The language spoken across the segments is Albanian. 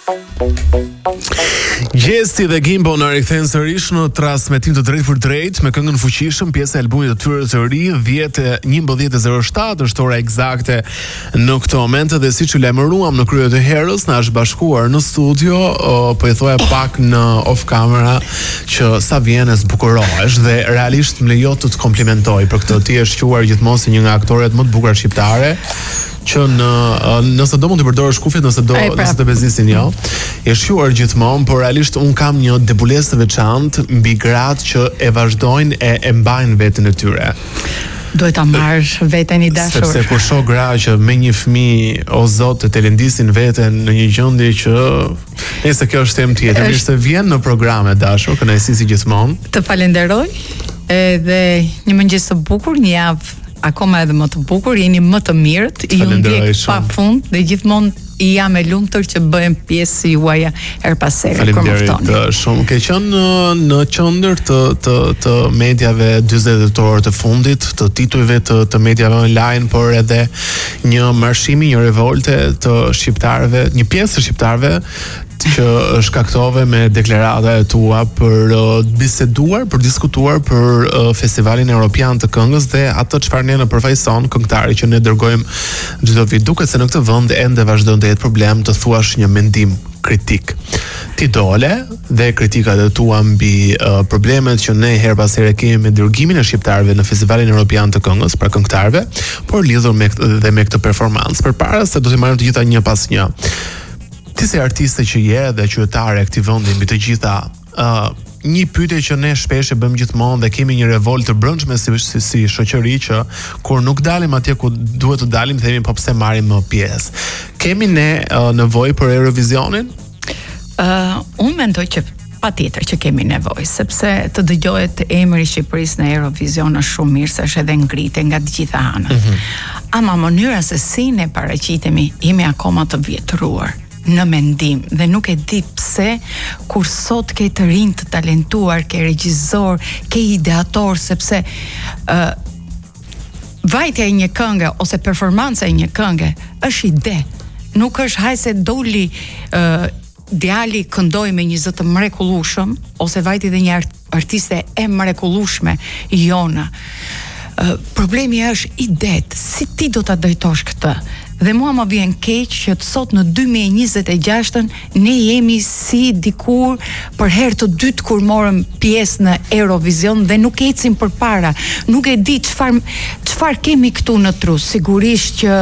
Gjesti dhe Gimbo në rikthejnë sërish në transmetim të drejt për drejt me këngën fuqishëm, pjesë e albumit të tyre të ri 10:11:07 është ora eksakte në këtë moment dhe siç u lajmëruam në krye të herës na është bashkuar në studio, po i thoja pak në off camera që sa vjen e zbukurohesh dhe realisht më lejo të komplimentoj për këtë. Ti je quar gjithmonë si një nga aktoret më të bukur shqiptare që nëse do mund të përdorësh kufjet, nëse të bezisin jo. Je shquar gjithmonë, por realisht un kam një debulesë të veçantë mbi gratë që e vazhdojnë e mbajnë veten e tyre. Duhet ta marrësh veten I dashur. Sepse kur shoh gra që me një fëmijë o zot të lendisin veten në një gjendje që nëse kjo është temë tjetër, mirë se vjen në programe dashur, kënaqësi si gjithmonë. Të falenderoj. Edhe një mëngjes të bukur, një javë akoma edhe më të bukur, jeni më të mirët, ju ndjek pafund dhe gjithmonë jam e lumtur që bëhem pjesë juaja her pas here kur më ftoni. Faleminderit shumë. Ke qenë në qendër të mediave 40 orë të fundit, të titujve të mediave online, por edhe një marshimi, një revolte të shqiptarëve, një pjesë të shqiptarëve që shkaktove me deklarata e tua për biseduar, për diskutuar për festivalin Europian të këngës dhe atë çfarë ne përfaqëson këngëtari që ne dërgojmë çdo vit. Duket se në këtë vend ende vazhdon të jetë problem të thuash një mendim kritik. Ti dole dhe kritikat e tua mbi problemet që ne her pas here kemi me dërgimin e shqiptarëve në festivalin Europian të këngës, pra këngëtarëve, por lidhur me këtë performancë. Përpara se do të marrim të gjitha një pas një. Ti si artiste që je dhe qytetare e këtij vendi mbi të gjitha, një pyetje që ne shpesh e bëjmë gjithmonë dhe kemi një revoltë të brendshme si shoqëri që kur nuk dalim atje ku duhet të dalim, themi po pse marrim më pjesë. Kemi ne nevojë për Eurovisionin? Unë mendoj që patjetër që kemi nevojë, sepse të dëgjohet emri I Shqipërisë në Eurovision është shumë mirë, se është edhe ngritje nga të gjitha anët. Ama mënyra se si ne paraqitemi, jemi akoma të vjetruar në mendim dhe nuk e di pse kur sot ke të rinj të talentuar, ke regjisor, ke ideator, sepse vajtja e një këngë ose performanca e një këngë është ide, nuk është hajse doli djali këndoj me një zë të mrekullueshëm ose vajti dhe një artiste e mrekullueshme jona. Problemi është idet, si ti do ta drejtosh këtë? Dhe mua më vjen keq që sot në 2026 ne jemi si dikur për herë të dytë kur morëm pjesë në Eurovision dhe nuk ecim përpara. Nuk e di çfarë kemi këtu në tru. Sigurisht që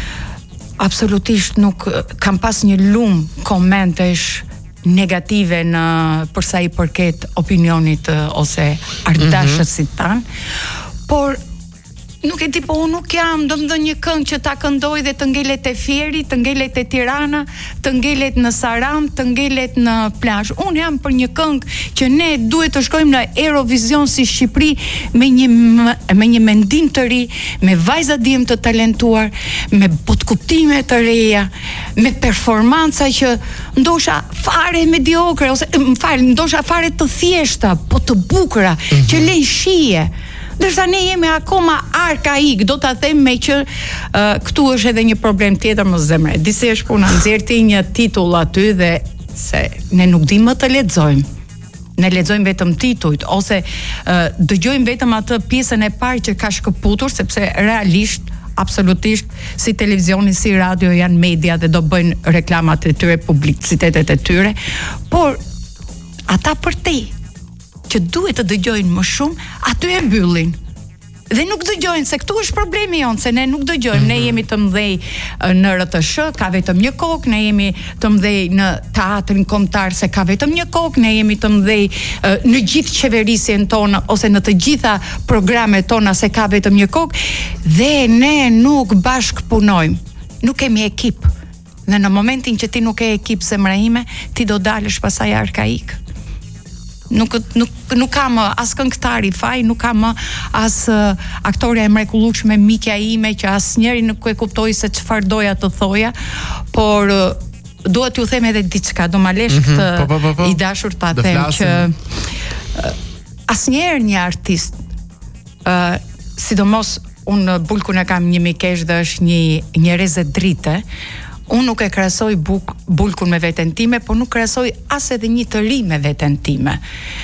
absolutisht nuk kam pas një lumë komentesh negative në përsa I përket opinionit ose ardashës si tanë, por nuk e di, po unë nuk jam do një këngë që ta këndoj dhe të ngelet e Fieri, të ngelet e Tirana, të ngelet në Saran, të ngelet në plazh. Unë jam për një këngë që ne duhet të shkojmë në Eurovision si Shqipëri me një mendim të ri, me vajza djem të talentuar, me botkuptime të reja, me performanca që ndosha fare mediokre ose ndosha fare të thjeshta, po të bukura, që lejnë shije. Dërsa ne jemi akoma arkaik, do ta them me që këtu është edhe një problem tjetër më zemre. Disi është puna nxjerrti një titull aty dhe se ne nuk dimë më të lexojmë. Ne lexojmë vetëm titujt ose dëgjojmë vetëm atë pjesën e parë që ka shkëputur, sepse realisht absolutisht si televizioni, si radio janë media dhe do bëjnë reklamat e tyre, publicitetet e tyre, por ata për te që duhet të dëgjojnë më shumë, aty e mbyllin. Dhe nuk dëgjojnë, se këtu është problemi jonë, se ne nuk dëgjojmë, ne jemi të mëdhej në RTS, ka vetëm një kokë, ne jemi të mëdhej në teatrin kombëtar, se ka vetëm një kokë, ne jemi të mëdhej në gjithë qeverisjen tonë, ose në të gjitha programet tona, se ka vetëm një kokë, dhe ne nuk bashkëpunojmë, nuk kemi ekip. Dhe në momentin që ti nuk e ekip zemra ime, ti do dalësh pasaj arkaik. Nuk kam as këngëtari faj, nuk kam as aktoria e mrekullueshme mikja ime që asnjëri nuk e kuptoi se çfarë doja të thoja, por duhet t'ju them edhe diçka, do ma lesh këtë I dashur ta them që asnjëherë një artist, sidomos unë Bulkun e kam një mikesh dhe është një reze drite, unë nuk e krahasoj bulkun me veten time, por nuk krahasoj as edhe një të ri me veten time.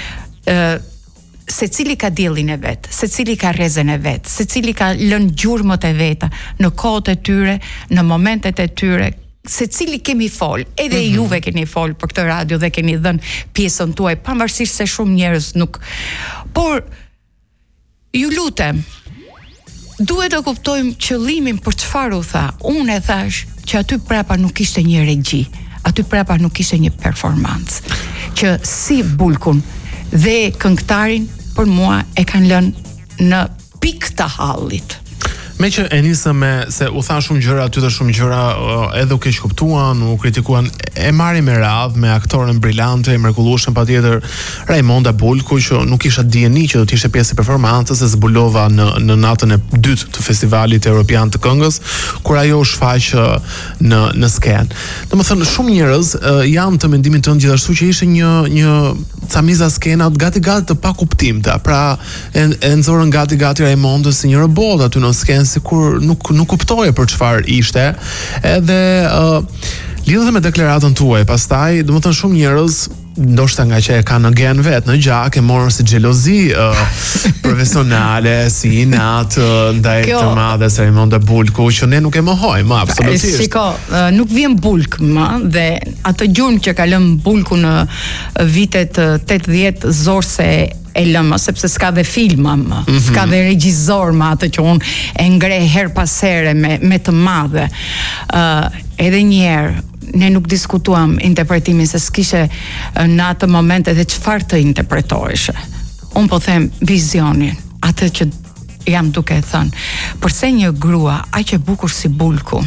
Secili ka diellin e vet, secili ka rrezën e vet, secili ka lënë gjurmët e veta në kohët e tyre, në momentet e tyre. Secili kemi fol, edhe juve keni fol për këtë radio dhe keni dhënë pjesën tuaj, pavarësisht se shumë njerëz nuk. Por ju lutem, duhet të kuptojmë qëllimin për çfarë u tha. Unë e thash që aty prapa nuk ishte një regji, aty prapa nuk ishte një performancë, që si bulkun dhe këngëtarin për mua e kanë lënë në pikë të hallit. Me që e nisëm me se u tha shumë gjëra, aty të shumë gjëra, edhe u keq kuptuan, u kritikuan, e marri me radhë me aktorën brillante, e mrekullueshëm patjetër Raimonda Bulku, që nuk kisha dieni që do të ishte pjesë e performancës, e zbulova në natën e dytë të festivalit evropian të këngës, kur ajo u shfaq në skenë. Domethënë shumë njerëz janë të mendimin tënd gjithashtu që ishte një camiza skenat gati të pakuptimta. Pra e nxorën gati Raimondës si një robot aty në skenë, sikur nuk kuptoje për çfarë ishte. Edhe lidhur me deklaratën tuaj, pastaj, domethënë shumë njerëz, ndoshta nga që e kanë në gen vet, në gjak, e morën si xhelozi profesionale, si inat ndaj të madhes Raimonda Bulku, që ne nuk e mohojmë absolutisht. Shiko, nuk vjen bulk më, dhe atë gjurmë që ka lënë Bulku në vitet 80 zorse e lëmë, sepse s'ka dhe filma më, s'ka dhe regjizor më, atë që unë e ngrej her pas here me të madhe. Edhe njerë, ne nuk diskutuam interpretimin, se s'kishe në atë moment edhe çfarë të interpretoheshe. Unë po them vizionin, atë që jam duke thënë. Përse një grua aq e bukur si Bulku,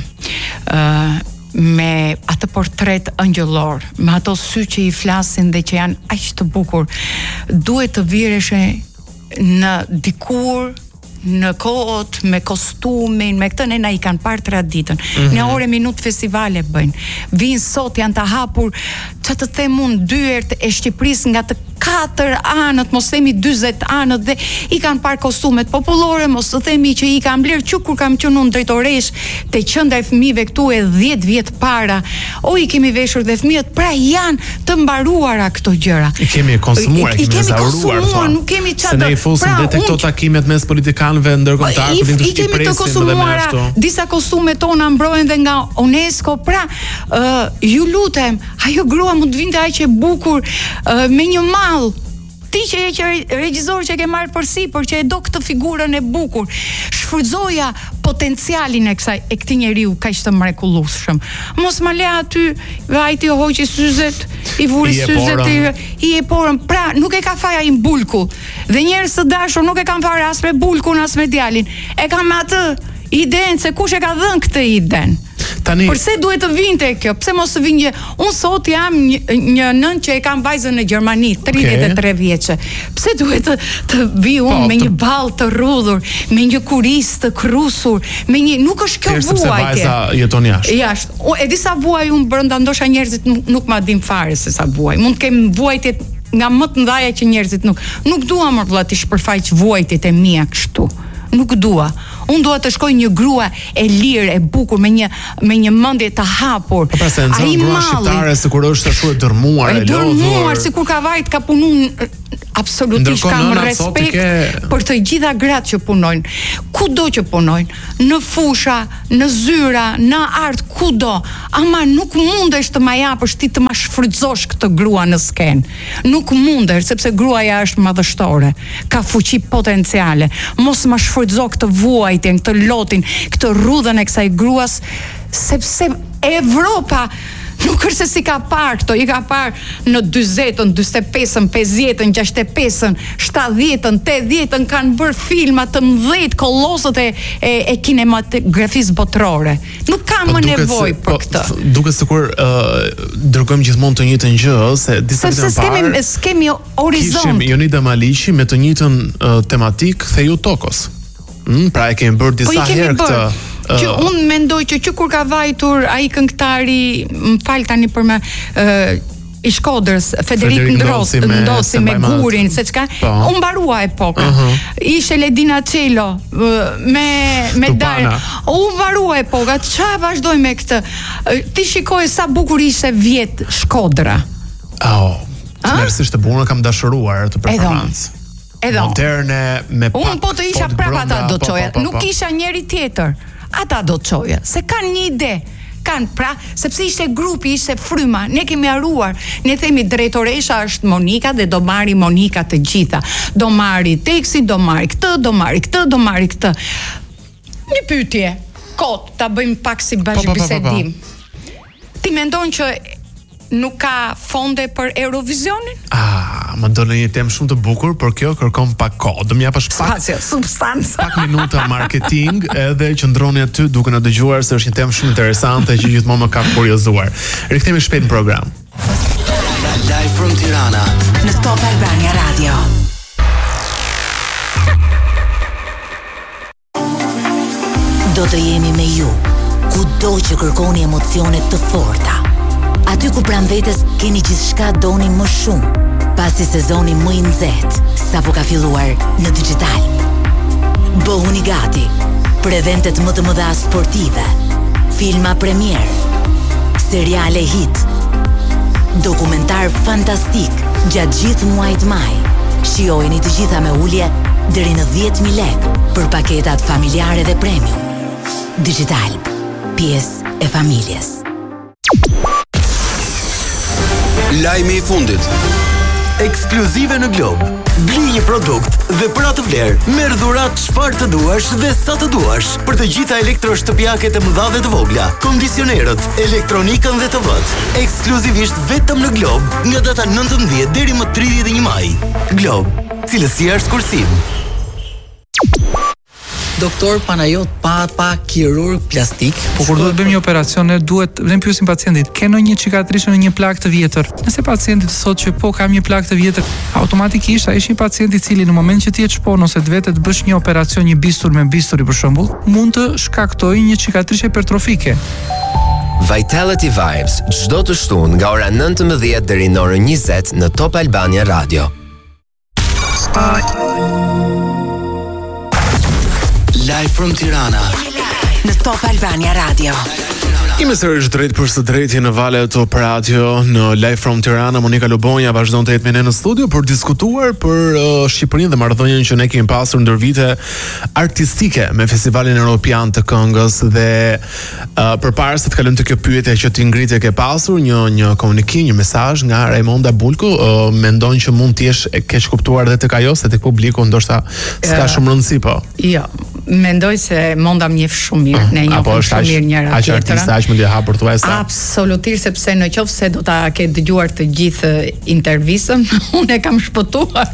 me atë portret ëngjëllor, me ato sy që i flasin dhe që janë aq të bukur, duhet të vireshe në dikur, në kohët, me kostumin, me këtë ne na i kanë parë traditën. Në ore minut festivale bëjnë. Vinë sot, janë të hapur, që të them unë, dyert e Shqipërisë nga të 4 anët, mos themi 40 anët, dhe i kanë parë kostumet popullore, mos të themi që i kanë blerë që kur kam qenë unë drejtoresh te qendra e fëmijëve këtu e 10 vjet para. O, i kemi veshur dhe fëmijët, pra janë të mbaruara këto gjëra. I kemi konsumuar, i kemi konsumuar, nuk kemi çfarë. Se ne i fosim dhe tek këto takimet mes politikanëve ndërkombëtar, për të shqipresin dhe me ashtu. Disa kostume tona mbrohen dhe nga UNESCO, pra ju lutem, ajo grua mund të vinte aq e bukur me një ti që e që regjizor që ke marrë përsi, për që e do këtë figurën e bukur, shfrytzoja potencialin e këtij njeriu kaq të mrekullueshëm. Mos ma le aty, vajti hoqi syzet, i vuri syzet, i e porën. Pra, nuk e ka fare ai Bulku. Dhe njerëz të dashur nuk e kanë fare as me Bulkun as me djalin. E kanë me atë idenë se kush e ka dhënë këtë idenë. Përse duhet të vinte kjo? Pse mos të vinë? Unë sot jam një nën që e kam vajzën në Gjermani, 33 vjeçe. Pse duhet të vi unë me një ball të rrudhur, me një kuris të krusur, me një, nuk është kjo vuajtje. Sepse vajza jeton jashtë. Jashtë. E di sa vuaj unë brenda, ndoshta njerëzit nuk ma din fare se sa vuaj. Mund të kem vuajtjet nga më të mëdha që njerëzit nuk dua më vëlla të shpërfaq vuajtjet e mia kështu. Nuk dua. Unë dua të shkoj një grua e lirë, e bukur, me një mendje të hapur. Po pra se nxon grua shqiptare sikur është ashtu e dërmuar, e lodhur. Sikur ka vajt, ka punuar. Absolutisht kam respekt për të gjitha gratë që punojnë, kudo që punojnë, në fusha, në zyra, në art, kudo. Ama nuk mundesh të ma japësh ti të ma shfrytëzosh këtë grua në skenë. Nuk mundesh, sepse gruaja është madhështore, ka fuqi potenciale. Mos ma shfrytëzo këtë vuajtjen, këtë lotin, këtë rrudhën e kësaj gruas, sepse Evropa nuk është se si ka parë këto, i ka parë në 40-ën, 45-ën, 50-ën, 65-ën, 70-ën, 80-ën, kanë bërë filma të mëdhtë, kolosët e kinematografisë botërore. Nuk ka më nevojë për këtë. Duket sikur dërgojmë gjithmonë të njëjtën gjë, se disa vite më parë s'kemi horizont. Kishim Jonida Maliqi me të njëjtën tematik, Theju Tokos. Pra e kemi bërë disa herë këtë. Që unë mendoj që kur ka vajtur ai këngëtari, më fal tani për me I Shkodrës, Federik Ndosi me gurin, se çka, u mbarua epoka. Ishte Ledina Çelo me Dar. U mbarua epoka. Çfarë vazhdoj me këtë? Ti shikoj sa bukur ishte vjet Shkodra. Tmerësisht e bukur, kam dashuruar të performancë. Moderne me pak. Unë po të isha prapa ata do çoja. Nuk isha njeri tjetër. Ata do çoja, se kanë një ide. Pra, sepse ishte grupi, ishte fryma, ne kemi haruar. Ne themi drejtoresha është Monika dhe do marri Monika të gjitha. Do marri Teksi, do marri këtë, do marri këtë, do marri këtë. Një pyetje, kot, ta bëjmë pak si bashkëbisedim. Ti mendon që nuk ka fonde për Eurovisionin? Më do në një temë shumë të bukur, por kjo kërkon pak kohë. Do më japësh pak minuta marketing, edhe qëndroni aty duke na dëgjuar se është një temë shumë interesante që gjithmonë më ka kuriozuar. Rikthehemi shpejt në program. Live from Tirana në Top Albania Radio. Do të jemi me ju, kudo që kërkoni emocione të forta. Aty ku pranvetes keni gjithçka doni më shumë, pasi sezoni më i nxehtë sapo ka filluar në digital. Bëhuni gati për eventet më të mëdha sportive, filma premier, seriale hit, dokumentar fantastik gjatë gjithë muajit maj. Shijojeni të gjitha me ulje deri në 10.000 lekë për paketat familjare dhe premium. Digital, pjesë e familjes. Lajmi i fundit. Ekskluzive në Glob. Bli një produkt dhe për atë vlerë merr dhuratë çfarë të duash dhe sa të duash për të gjitha elektroshtëpiaket e mëdha dhe të vogla, kondicionerët, elektronikën dhe TV-t. Ekskluzivisht vetëm në Glob nga data 19 deri më 31 maj. Glob, cilësia është kursim. Doktor Panajot Papa, kirurg plastik. Po kur duhet bëjmë një operacion, ne duhet ne pyesim pacientit, ke ndonjë cicatrice në një plagë të vjetër? Nëse pacienti thotë që po kam një plagë të vjetër, automatikisht ai është një pacient i cili në moment që ti e çpon ose të vetë të bësh një operacion, një bistur me bisturi për shembull, mund të shkaktojë një cicatrice hipertrofike. Vitality Vibes, çdo të shtunë nga ora 19 deri në orën 20 në Top Albania Radio. Live from Tirana në Top Albania Radio. Ime sërish drejt për së drejtje në Vale Top Radio në Live from Tirana. Monika Lubonja vazhdon të jetë me ne në studio për diskutuar për Shqipërinë dhe marrëdhënien që ne kemi pasur ndër vite artistike me Festivalin Evropian të Këngës dhe përpara se të kalojmë te kjo pyetje që ti ngritje ke pasur një komunikim, një mesazh nga Raimonda Bulku, mendon që mund të jesh e keq kuptuar edhe tek ajo se tek publiku ndoshta s'ka shumë rëndësi po. Jo, mendoj se Monda më njeh shumë mirë, ne njohim shumë mirë njëra tjetrën. Më dhe hapur thuajse. Absolutisht, sepse në qoftë se do ta ke dëgjuar të gjithë intervistën, unë e kam shpëtuar.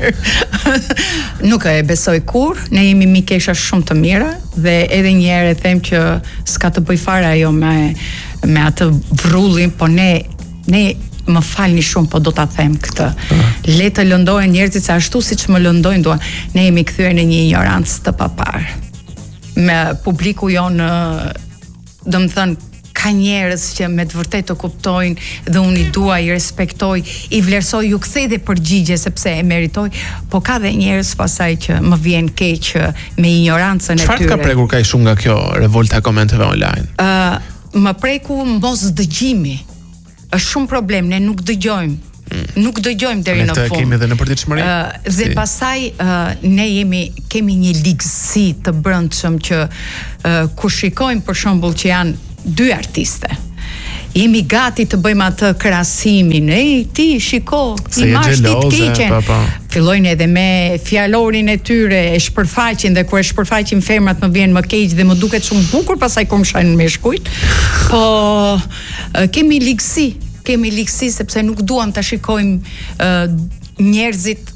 Nuk e besoj kur, ne jemi mikesha shumë të mira dhe edhe një herë e them që s'ka të bëj fare ajo me atë vrrullin, po ne më falni shumë, po do ta them këtë. Le të lëndohen njerëzit se ashtu siç më lëndojnë dua. Ne jemi kthyer në një ignorancë të papar. Me publiku jonë, domethënë ka njerëz që me të vërtetë të kuptojnë dhe unë i dua, i respektoj, i vlerësoj, ju kthej dhe përgjigje sepse e meritoj, po ka dhe njerëz pasaj që më vjen keq me ignorancën e tyre. Çfarë ka prekur kaq shumë nga kjo revolta e komenteve online? Më preku mos dëgjimi. Është shumë problem, ne nuk dëgjojmë. Nuk dëgjojmë deri në fund. Ne kemi edhe në përditshmëri. Dhe pastaj ne kemi një ligësi të brendshëm që kur shikojmë për shembull që janë dy artiste, jemi gati të bëjmë atë krahasimin. Ti shiko, i marrësh ti të keqen. Fillojnë edhe me fjalorin e tyre, e shpërfaqin dhe kur e shpërfaqin femrat më vjen më keq dhe më duket shumë bukur pasaj kur më shajnë me shkujt. Po kemi ligësi sepse nuk duam ta shikojmë njerëzit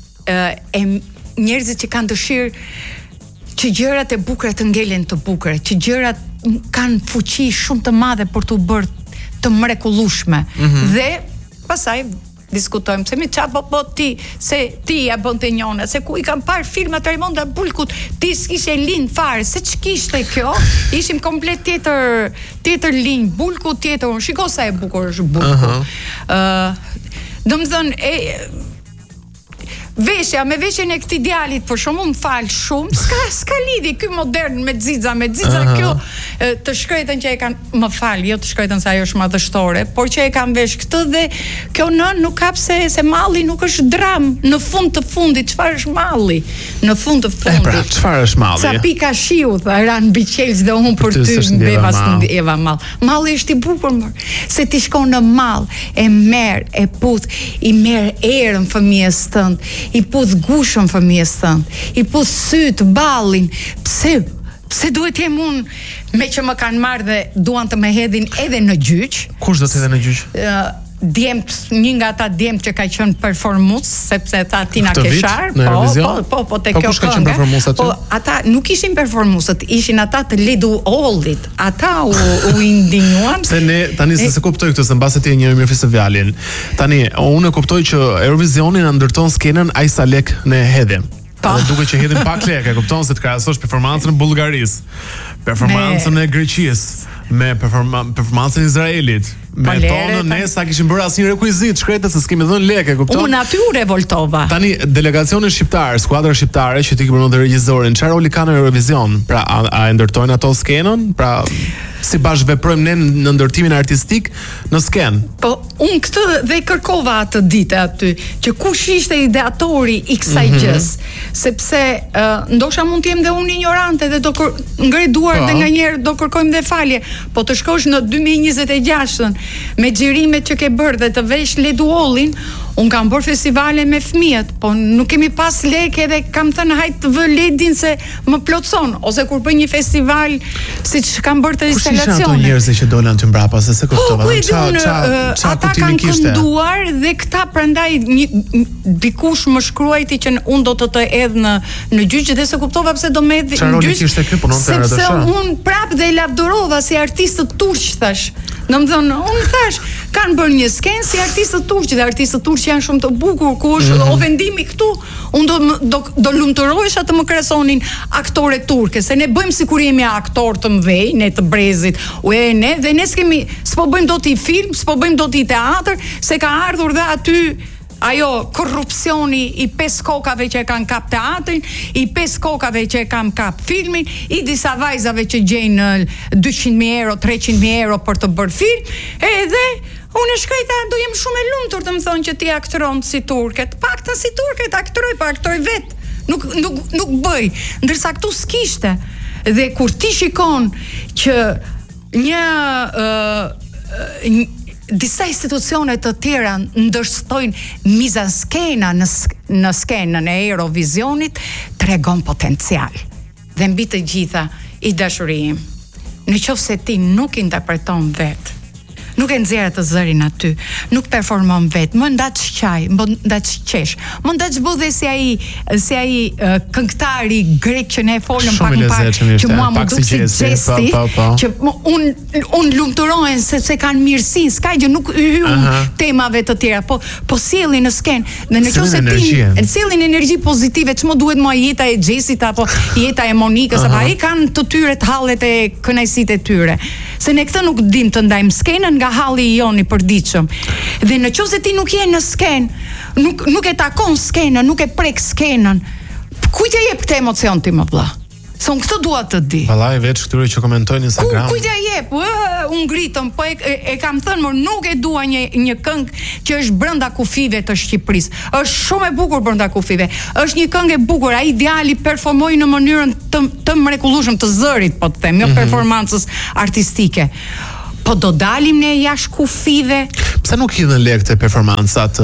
që kanë dëshirë që gjërat e bukura të ngelen të bukura, që gjërat kanë fuqi shumë të madhe për t'u bërë të mrekullueshme. Dhe pastaj diskutojmë se mi çfarë po ti, se ti ja bënte njëna, se ku i kam parë filmat e Raimonda Bulkut, ti s'kishe lind fare, se ç'kishte kjo? Ishim komplet tjetër linj, Bulku tjetër, shiko sa e bukur është Bulku. Domethënë veshja me veshjen e këtij djalit për shkakun më fal shumë, s'ka lidhje ky modern me xixa, kjo të shkretën që e kanë, më fal, jo të shkretën se ajo është madhështore, por që e kanë vesh këtë dhe kjo nën nuk ka pse se malli nuk është dram, në fund të fundit çfarë është malli? Në fund të fundit. Pra, çfarë është malli? Sa pika shiu ran mbi qelç dhe unë për ty mbeva s'ndjeva mall. Malli është i bukur më. Se ti shkon në mall, e merr, e puth, i merr erën fëmijës tënd, i puth gushën fëmijës tënd, i puth syt, ballin. Pse duhet jem unë me që më kanë marrë dhe duan të më hedhin edhe në gjyq? Kush do të hedhë në gjyq? Një nga ata djemt që ka qenë performues, sepse tha Tina Keshar, po te kjo këngë. Po ata nuk ishin performuesët, ishin ata të Lidu Ollit. Ata u indinjuan. Se ne tani se kuptoj këtë, se mbase ti e njeh mirë festivalin. Tani unë e kuptoj që Eurovisioni na ndërton skenën ai sa lek ne hedhim. Dhe duke që hedhin pak lekë, kupton se të krahasosh performancën e Bullgarisë, performancën e Greqisë, me performancën e Izraelit, me tonën ne sa kishim bërë asnjë rekuizit shkretës se s'kemi dhënë lekë, kupton? Unë aty u revoltova. Tani delegacioni shqiptar, skuadra shqiptare që ti ke përmendur regjisorin, çfarë roli kanë në Eurovision? Pra a e ndërtojnë ato skenën? Pra si bashkëveprojmë ne në ndërtimin artistik në skenë? Po unë këtë dhe kërkova atë ditë aty, që kush ishte ideatori i kësaj gjës, sepse ndoshta mund të jem dhe unë ignorante dhe do ngrej duar dhe nganjëherë do kërkojmë dhe falje, po të shkosh në 2026-ën me xhirimet që ke bërë dhe të vesh Leduollin, unë kam bërë festivale me fëmijët, po nuk kemi pas lekë dhe kam thënë hajt të vë Ledin se më plotson, ose kur bëj një festival siç kam bërë të instalacione. Kush janë ato njerëz që dolan ty mbrapa se kuptova? Ata kanë kënduar dhe këta prandaj dikush më shkruajti që unë do të edh në gjyq dhe se kuptova pse do më edh në gjyq. Sepse unë prap dhe lavdërova si artistët turq thash. Domethënë, unë thash, kanë bërë një skenë si artistët turq dhe artistët turq janë shumë të bukur, ku është o vendimi këtu, unë do lumturohesha të më kresonin aktore turke, se ne bëjmë sikur jemi aktor të mëdhej, ne të brezit, dhe ne s'po bëjmë dot i film, s'po bëjmë dot i teatr, se ka ardhur dhe aty ajo korrupsioni i 5 kokave që e kanë kap teatrin, i 5 kokave që e kanë kap filmin, i disa vajzave që gjejnë 200.000 euro, 300.000 euro për të bërë film, edhe unë e shkreta do jem shumë e lumtur të më thonë që ti aktron si turket, paktën si turket aktoroj vet, nuk bëj, ndërsa këtu s'kishte, dhe kur ti shikon që disa institucione të tjera ndërshtojnë mizaskena në skenën e Eurovisionit, tregon potencial. Dhe mbi të gjitha i dashurim, në qoftë se ti nuk interpreton vetë, nuk e nxjerr të zërin aty, nuk performon vetë, më ndaç qaj, më ndaç qesh, më ndaç budhe si ai këngëtari grek që ne folëm pak më parë, që mua më duk si gjesti, që unë lumturohen sepse kanë mirësi, s'ka gjë, nuk hyjun temave të tjera, po sjellin në skenë, dhe në qoftë se ti sjellin energji pozitive, ç'më duhet mua jeta e Xhesit apo jeta e Monikës, apo ai kanë të tyre të hallet e kënaqësitë e tyre. Se ne këtë nuk dim të ndajmë skenën nga halli i jon i përditshëm. Dhe në qoftë se ti nuk je në skenë, nuk e takon skenën, nuk e prek skenën, kujt ja jep këtë emocion ti më vëlla? Se unë këtë dua të di. Vallai veç këtyre që komentojnë në Instagram. Kujt ja jep? Unë ngritëm, po e kam thënë, por nuk e dua një këngë që është brenda kufive të Shqipërisë. Është shumë e bukur brenda kufive. Është një këngë e bukur, ai djali performoi në mënyrën të mrekullueshme të zërit, po të them, jo performancës artistike. Po do dalim ne jashtë kufive? Pse nuk hidhen lekë te performancat?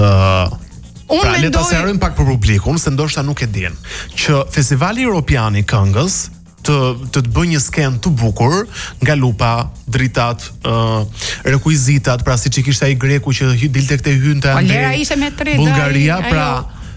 Pra, le ta sqarojmë pak për publikun, se ndoshta nuk e din, që Festivali Europian i Këngës të bëjë një skenë të bukur, nga lupa, dritat, rekuizitat, pra siç i kishte ai greku që dilte këtej hynte andej Bullgaria, pra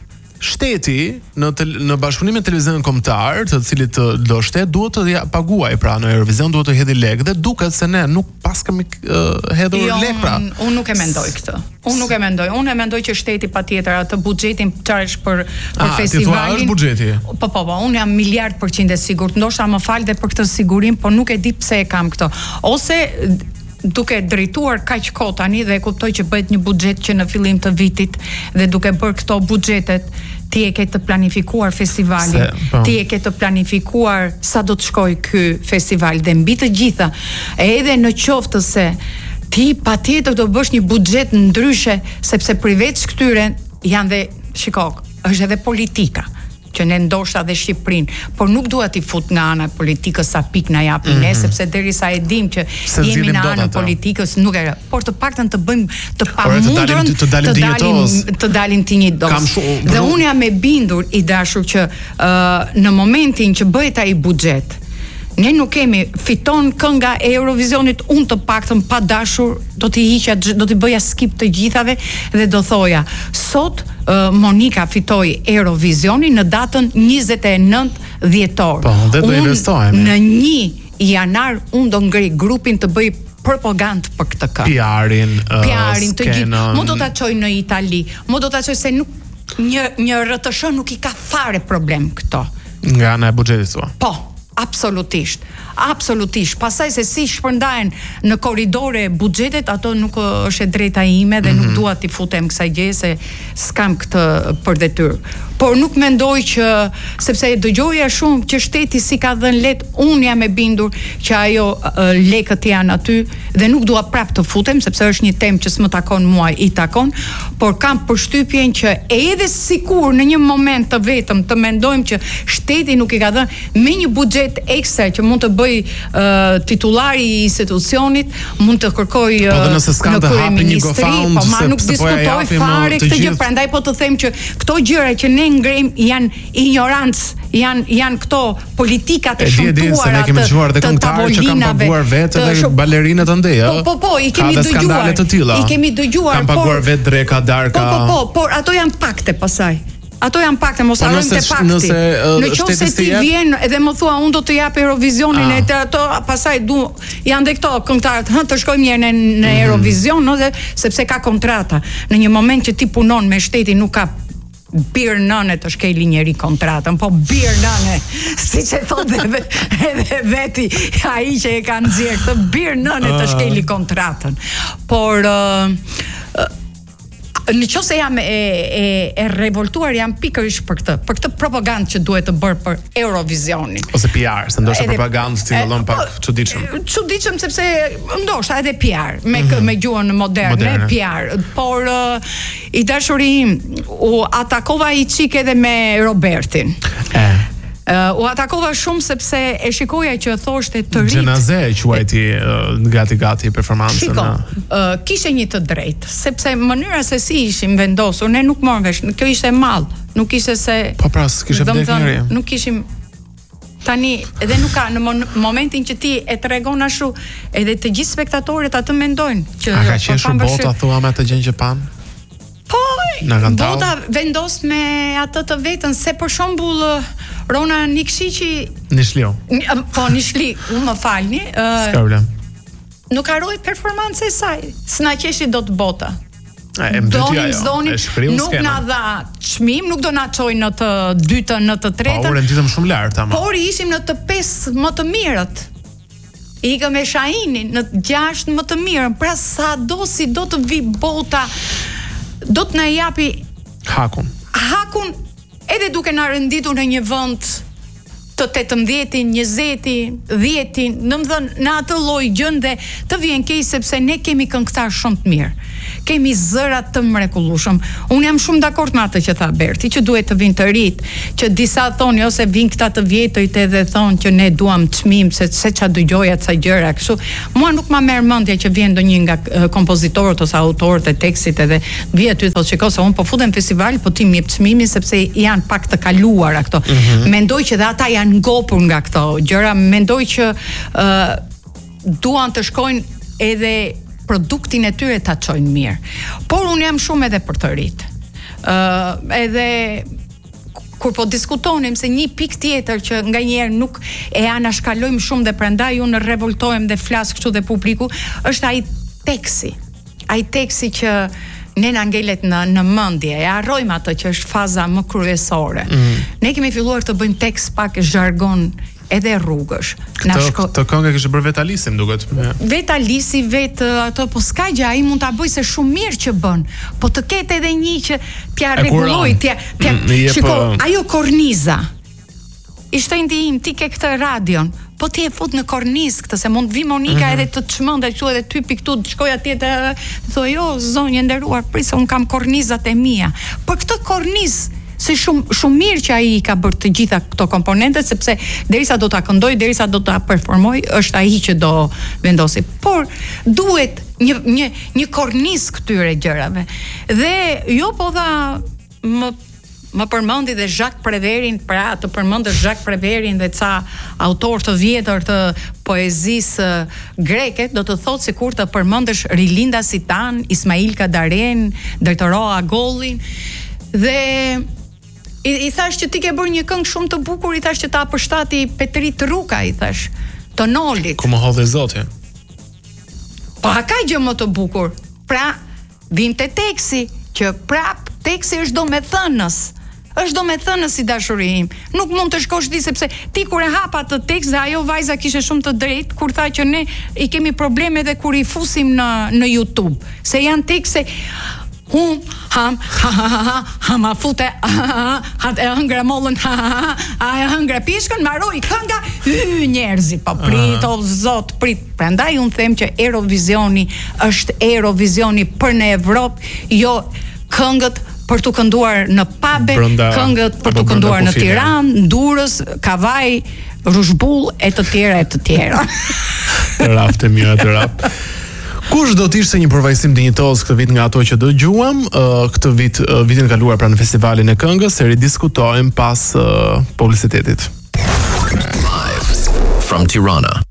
shteti në bashkëpunim me televizionin kombëtar, të cilit do shtet duhet të paguaj, pra në Eurovision duhet të hedhë lekë dhe duket se ne nuk pas kemi hedhur lekë, pra. Unë nuk e mendoj këtë. Unë e mendoj që shteti patjetër atë buxhetin çfarë është për festivalin. Është buxheti. Po, unë jam 100% e sigurt. Ndoshta më fal dhe për këtë sigurim, po nuk e di pse e kam këtë. Ose duke drejtuar kaq kohë tani dhe e kuptoj që bëhet një buxhet që në fillim të vitit dhe duke bërë këto buxhetet ti e ke të planifikuar festivalin, ti e ke të planifikuar sa do të shkoj ky festival dhe mbi të gjitha, edhe në qoftë se ti patjetër do bësh një buxhet ndryshe, sepse përveç këtyre janë dhe është edhe politika që ne ndoshta dhe Shqipërinë, por nuk dua t'i fut nga ana e politikës sa pikë na japin ne, sepse derisa e dim që jemi në anën politikës, nuk e, por të paktën të bëjmë të pamundurën të dalim tinjitos. Dhe unë jam e bindur i dashur që në momentin që bëhet ai buxhet, ne nuk kemi, fiton kënga e Eurovisionit, unë të paktën pa dashur do t'i bëja skip të gjithave dhe do thoja, sot Monika fitoi Eurovisionin në datën 29 dhjetor. Po, dhe do investojmë. Në 1 janar unë do ngrej grupin të bëj propagandë për këtë këngë. PR-in të gjithë. Mo do ta çoj në Itali, mo do ta çoj se nuk një RTS nuk i ka fare problem këto. Nga ana e buxhetit sua. Po. Absolutisht. Pastaj se si shpërndahen në korridore buxhetet, ato nuk është e drejta ime dhe nuk dua t'i futem kësaj gjë se s'kam këtë për detyrë. Por nuk mendoj që, sepse dëgjoja shumë që shteti si ka dhënë let, unë jam e bindur që ajo lekët janë aty dhe nuk dua prap të futem, sepse është një temë që s'më takon mua, i takon, por kam përshtypjen që edhe sikur në një moment të vetëm të mendojmë që shteti nuk i ka dhënë me një buxhet ekstra që mund të bëj titullari i institucionit, mund të kërkoj në kryeministri, po ma nuk diskutoj fare këtë gjë, prandaj po të them që këto gjëra që ne ngrem janë ignorancë, janë këto politikat e shëmtuara të tavolinave, dhe balerinat të ndeja. Po, i kemi dëgjuar. Kam paguar vetë dreka, darka. Por ato janë pakte pasaj. Ato janë pakte, mos harrojmë te pakti. Në qoftë se ti vjen edhe më thua unë do të jap Eurovisionin e ato pasaj janë dhe këto këngëtarët, të shkojmë mirë në Eurovision, sepse ka kontrata. Në një moment që ti punon me shtetin nuk ka bir nëne të shkeli njeri kontratën, po bir nëne, si që thot edhe veti ai që e ka nxjerrë këtë bir nëne të shkeli kontratën. Por në qoftë se jam e revoltuar, jam pikërisht për këtë propagandë që duhet të bërë për Eurovisionin. Ose PR, se ndoshta propagandë stimulon pak çuditshëm. Çuditshëm sepse ndoshta edhe PR, me gjuhën moderne, PR. Por i dashuri im, u atakova i çik edhe me Robertin. U atakova shumë sepse e shikoja që thoshte të rit. Xhenaze e quajti gati performancën. Kishte një të drejtë, sepse mënyra se si ishim vendosur, ne nuk morëm vesh. Kjo ishte mall, nuk ishte se po pra, s'kishte vdekje. Nuk kishim tani edhe nuk ka në momentin që ti e tregon ashtu, edhe të gjithë spektatorët atë mendojnë që ka qenë bota thua me atë gjë që pan. Po, bota vendos me atë të vetën, se për shembull Rona Nikšići Nishli, më falni, nuk harroi performancën e saj, s'na qeshi dot bota. Nuk na dha çmim, nuk do na çoj në të dytën, në të tretën. Po, renditëm shumë lart ama. Por ishim në të 5 më të mirët. Ikëm me Shahinin në 6 më të mirën. Pra sa do si do të vi bota, do të na japi hakun edhe duke na renditur në një vend të 18-in, 20-in, 10-in, në atë lloj gjën dhe të vjen keq sepse ne kemi këngëtar shumë të mirë. Kemi zëra të mrekullueshëm. Unë jam shumë dakord me atë që tha Berti, që duhet të vinë të rit, që disa thonë ose vinë këta të vjetërit edhe thonë që ne duam çmim se ç'a dëgjoja ca gjëra kështu. Mua nuk ma merr mendja që vjen ndonjë nga kompozitorët ose autorët e tekstit edhe vjen aty thotë shikoj se unë po futem në festival, po ti më jep çmimin sepse janë pak të kaluara këto. Mendoj që dhe ata janë ngopur nga këto gjëra, mendoj që duan të shkojnë edhe produktin e tyre ta çojnë mirë. Por unë jam shumë edhe për të rit. Edhe kur po diskutonim se një pikë tjetër që nganjëherë nuk e anashkalojmë shumë dhe prandaj unë revoltohem dhe flas kështu dhe publiku, është ai teksi. Ai teksi që ne na ngelet në mendje, e harrojmë atë që është faza më kryesore. Ne kemi filluar të bëjmë tekst pak zhargon edhe rrugësh. Këtë këngë kishte bërë vetë Alisi, më duket. Vetë Alisi, vetë ato, po s'ka gjë, ai mund ta bëjë se shumë mirë që bën. Po të ketë edhe një që t'ja rregulloj, shiko, ajo korniza. I shtoj ndihim, ti ke këtë radion, po ti e fut në korniz këtë, se mund vi Monika edhe të çmendë këtu edhe ty pikë këtu, shkoj atje të thoj, jo, zonjë nderuar, prisa un kam kornizat e mia. Për këtë korniz, se shumë mirë që ai ka bërë të gjitha këto komponente, sepse derisa do ta këndoj, derisa do ta performoj, është ai që do vendosi. Por duhet një korniz këtyre gjërave. Dhe jo po dha më përmendi dhe Jacques Préverin, pra të përmendësh Jacques Préverin dhe ca autor të vjetër të poezisë greke, do të thotë sikur të përmendësh Rilinda Sitan, Ismail Kadaren, Drejtoroa Gollin, dhe i thash që ti ke bërë një këngë shumë të bukur, i thash që ta përshtati Petrit Ruka, i thash, të Nolit. Ku më hodhe zoti? Po a ka gjë më të bukur? Pra, vim te teksti, që prap teksti është domethënës. Është domethënës si dashuri im. Nuk mund të shkosh ti, sepse ti kur e hap atë tekst, dhe ajo vajza kishte shumë të drejtë kur tha që ne i kemi probleme edhe kur i fusim në YouTube, se janë tekste ma fute e hëngra mollën e hëngra pishkën, maroj kënga njerëzi, po prit, o zot, prit. Prandaj unë them që Eurovisioni është Eurovisioni për në Evropë, jo këngët për të kënduar në pabe, këngët për të kënduar në Tiranë, Durrës, Kavaj, Rushbull e të tjera. Rafte mira të rap. Kush do të ishte një përvajsim dinjitoz këtë vit nga ato që dëgjuam, këtë vitin kaluar pra në festivalin e këngës, e ridiskutojmë pas publicitetit. Live from Tirana.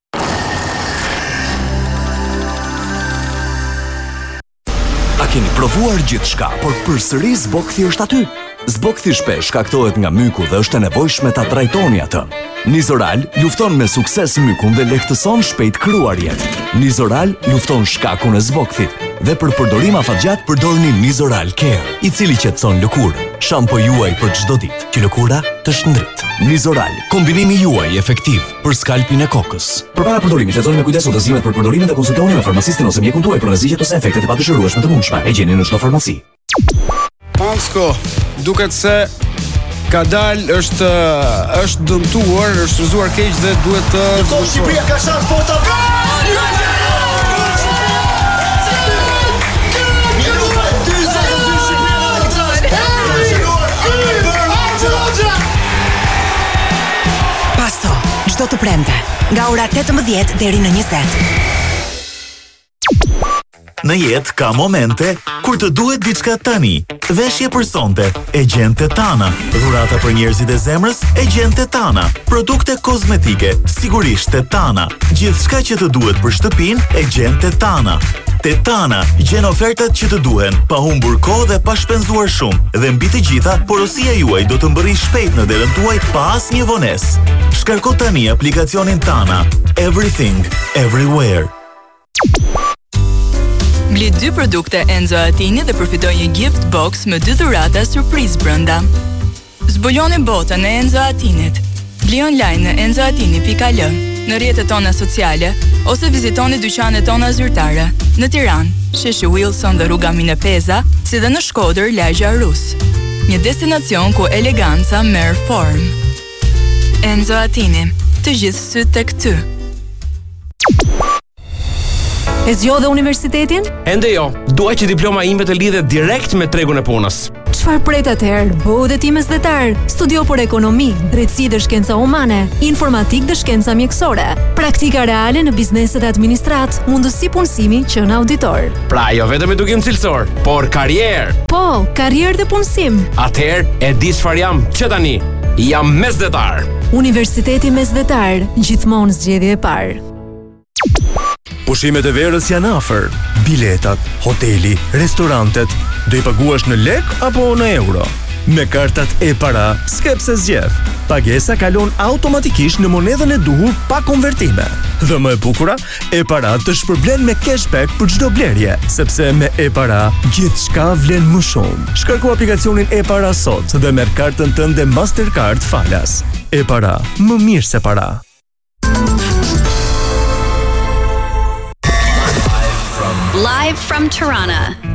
A keni provuar gjithçka, por përsëri zbokthi është aty? Zbokthi shpesh shkaktohet nga myku dhe është e nevojshme ta trajtoni atë. Nizoral lufton me sukses mykun dhe lehtëson shpejt kryarjet. Nizoral lufton shkakun e zbokthit dhe për përdorim afatgjat përdorni Nizoral Care, i cili qetëson lëkurën. Shampo juaj për çdo ditë, që lëkura të shndrit. Nizoral, kombinimi juaj efektiv për skalpin e kokës. Përpara përdorimit, lexoni me kujdes udhëzimet për përdorimin dhe konsultoni me farmacistin ose mjekun tuaj për rreziqet ose efektet e padëshirueshme të mundshme. E gjeni në çdo farmaci. Pansko, duket se Kadal është dëmtuar, është rrëzuar keq dhe duhet të Ndërkohë Shqipëria ka shans porta. Pasto, çdo të premte, nga ora 18 deri në 20. Në jetë ka momente kur të duhet diçka tani. Veshje për sonte, e gjen Tetana. Dhurata për njerëzit e zemrës, e gjen Tetana. Produkte kozmetike, sigurisht Tetana. Gjithçka që të duhet për shtëpinë, e gjen Tetana. Tetana gjen ofertat që të duhen, pa humbur kohë dhe pa shpenzuar shumë. Dhe mbi të gjitha, porosia juaj do të mbërrijë shpejt në derën tuaj pa asnjë vonesë. Shkarko tani aplikacionin Tana. Everything, everywhere. Bli 2 produkte Enzo Attini dhe përfitoj një gift box me 2 dhurata surprise brenda. Zbuloni botën e Enzo Attinit. Bli online në enzoattini.al, në rrjetet tona sociale ose vizitoni dyqanet tona zyrtare në Tiranë, Sheshi Wilson dhe rruga Minepeza, si dhe në Shkodër, lagja Rus. Një destinacion ku eleganca merr formë. Enzo Attini, të gjithë sytë tek ty. E zgjodhe universitetin? Ende jo, dua që diploma ime të lidhet direkt me tregun e punës. Çfarë pret atëherë? Bëu dhe ti mesdhetar. Studio për ekonomi, drejtësi dhe shkenca humane, informatik dhe shkenca mjekësore, praktika reale në bizneset e administrat, mundësi punësimi që në auditor. Pra jo vetëm edukim cilësor, por karrierë. Po, karrierë dhe punësim. Atëherë e di çfarë jam, që tani jam mesdhetar. Universiteti Mesdhetar, gjithmonë zgjedhje e parë. Pushimet e verës janë afër. Biletat, hoteli, restorantet, do i paguash në lek apo në euro? Me kartat e-para, s'ke pse zgjedh. Pagesa kalon automatikisht në monedhën e duhur pa konvertime. Dhe më e bukura, e-para të shpërblen me cashback për çdo blerje, sepse me e-para gjithçka vlen më shumë. Shkarko aplikacionin e-para sot dhe merr kartën tënde Mastercard falas. E para, më mirë se para. Live from Tirana,